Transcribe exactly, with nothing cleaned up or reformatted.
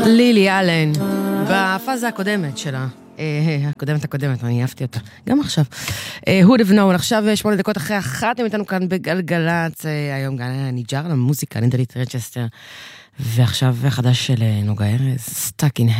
לילי אלן, בפאזה הקודמת שלה, הקודמת הקודמת, אני אהבתי אותה, גם עכשיו. Who would have known, עכשיו שמונה דקות אחרי אחת, הם איתנו כאן בגלגלת, היום גם ניג'ר למוזיקה, נדלית רצ'סטר, ועכשיו חדש של נוגה ארז, Stuck in